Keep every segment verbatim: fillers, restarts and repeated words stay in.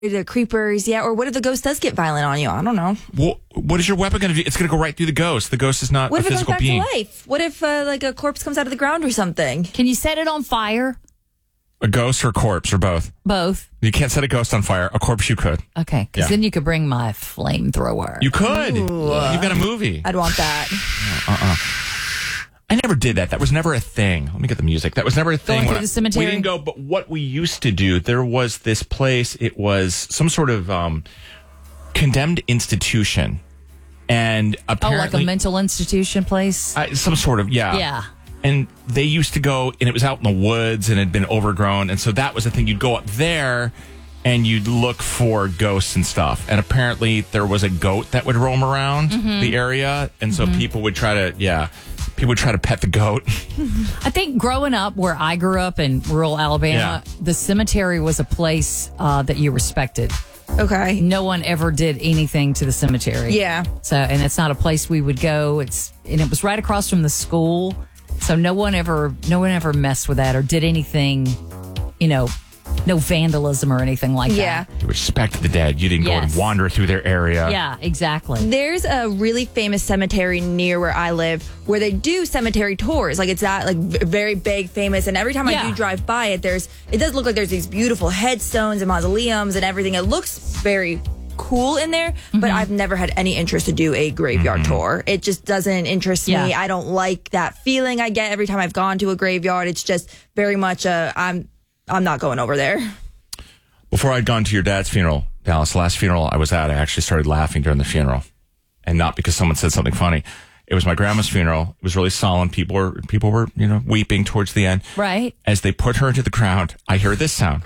the creepers, yeah. Or what if the ghost does get violent on you? I don't know. Well, what is your weapon going to do? It's going to go right through the ghost. The ghost is not what a physical being. What if it goes back being. to life? What if uh, like a corpse comes out of the ground or something? Can you set it on fire? A ghost or a corpse or both? Both. You can't set a ghost on fire. A corpse you could. Okay, because Yeah. then you could bring my flamethrower. You could. Ooh. You've got a movie. I'd want that. Uh-uh. I never did that. That was never a thing. Let me get the music. That was never a thing. Going When to I- the cemetery? We didn't go, but what we used to do, there was this place. It was some sort of um, condemned institution. And Oh, apparently... like a mental institution place? Uh, some sort of, yeah. Yeah. And they used to go, and it was out in the woods, and it had been overgrown. And so that was the thing. You'd go up there, and you'd look for ghosts and stuff. And apparently there was a goat that would roam around Mm-hmm. the area. And so people would try to, yeah, people would try to pet the goat. I think growing up where I grew up in rural Alabama, Yeah. the cemetery was a place uh, that you respected. Okay. No one ever did anything to the cemetery. Yeah. So, and it's not a place we would go. It's and it was right across from the school. So no one ever, no one ever messed with that or did anything, you know, no vandalism or anything like Yeah. that. You respected the dead. You didn't go Yes. and wander through their area. Yeah, exactly. There's a really famous cemetery near where I live where they do cemetery tours. Like it's that like v- very big, famous. And every time I Yeah. do drive by it, there's it does look like there's these beautiful headstones and mausoleums and everything. It looks very cool in there, but Mm-hmm. I've never had any interest to do a graveyard Mm-hmm. tour. It just doesn't interest me. Yeah. I don't like that feeling I get every time I've gone to a graveyard. It's just very much a I'm I'm not going over there. Before I'd gone to your dad's funeral, Dallas, last funeral I was at, I actually started laughing during the funeral. And not because someone said something funny. It was my grandma's funeral. It was really solemn. People were, people were, you know, weeping towards the end. Right. As they put her into the ground, I hear this sound.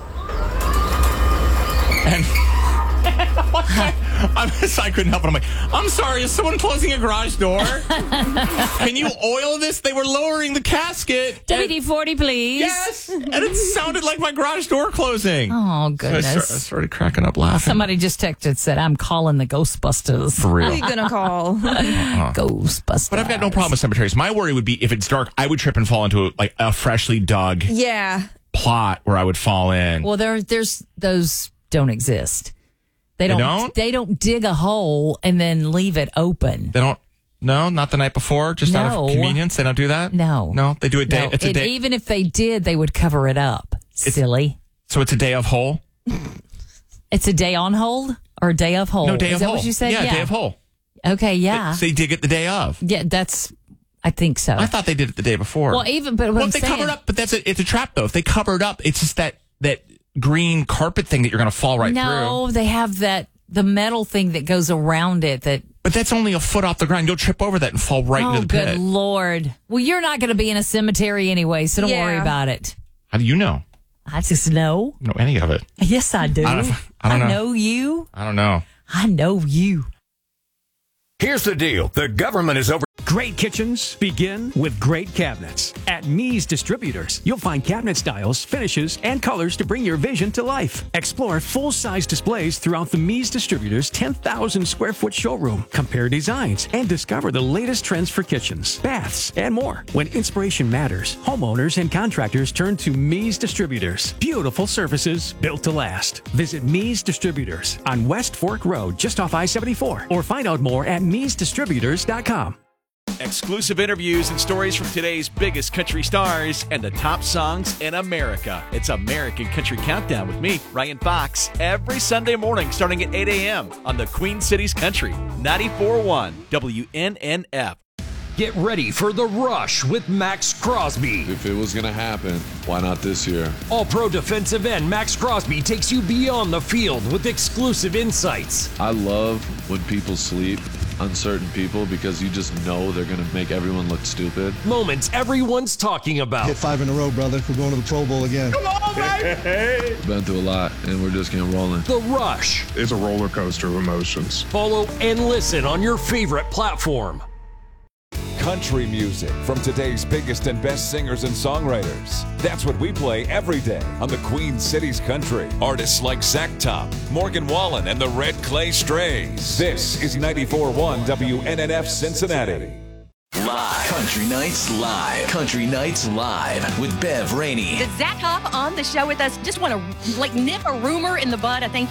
And I'm, so I couldn't help it. I'm like, I'm sorry, is someone closing a garage door? Can you oil this? They were lowering the casket. W and- D forty, please. Yes. And it sounded like my garage door closing. Oh, So I, goodness. start, I started cracking up laughing. Somebody just texted and said, I'm calling the Ghostbusters. For real. Who are you gonna call? Ghostbusters. But I've got no problem with cemeteries. My worry would be if it's dark, I would trip and fall into a, like a freshly dug Yeah. plot where I would fall in. Well, there, there's those don't exist. They don't, don't? They don't dig a hole and then leave it open. They don't. No, not the night before. Just out No. of convenience, they don't do that. No. no, they do a day. No, It's a and day. even if they did, they would cover it up. Silly. So it's a day of hole. It's a day on hold or a day of hold. No, day Is of that hole. what you said? Yeah, day of hole. Okay, yeah. So they dig it the day of. Yeah, that's, I think so. I thought they did it the day before. well, even, but what well, I'm if they saying, covered up, but that's a, it's a trap though. If they covered up, it's just that that green carpet thing that you're going to fall right no, through. they have that, the metal thing that goes around it that, But that's only a foot off the ground. You'll trip over that and fall right oh, into the good pit. Lord. Well, you're not going to be in a cemetery anyway, so don't Yeah. worry about it. How do you know? I just know. I don't know any of it. Yes, I do. I don't- I don't know. you. I don't know. I know you. Here's the deal. The government is over. Great kitchens begin with great cabinets. At Mees Distributors, you'll find cabinet styles, finishes, and colors to bring your vision to life. Explore full-size displays throughout the Mees Distributors' ten thousand square foot showroom. Compare designs and discover the latest trends for kitchens, baths, and more. When inspiration matters, homeowners and contractors turn to Mees Distributors. Beautiful surfaces built to last. Visit Mees Distributors on West Fork Road, just off I seventy-four, or find out more at mees distributors dot com. Exclusive interviews and stories from today's biggest country stars and the top songs in America. It's American Country Countdown with me, Ryan Fox, every Sunday morning starting at eight a.m. on the Queen Cities Country, ninety-four point one W N N F. Get ready for The Rush with Max Crosby. If it was going to happen, why not this year? All-Pro defensive end Max Crosby takes you beyond the field with exclusive insights. I love when people sleep, uncertain people, because you just know they're going to make everyone look stupid. Moments everyone's talking about. Hit five in a row, brother. We're going to the Pro Bowl again. Come on, baby! Been through a lot, and we're just getting rolling. The Rush. It's a roller coaster of emotions. Follow and listen on your favorite platform. Country music from today's biggest and best singers and songwriters. That's what we play every day on the Queen Cities Country. Artists like Zach Top, Morgan Wallen, and the Red Clay Strays. This is ninety-four point one W N N F Cincinnati. Live. Country Nights Live. Country Nights Live with Bev Rainey. Did Zach Hop on the show with us just want to like nip a rumor in the bud? I think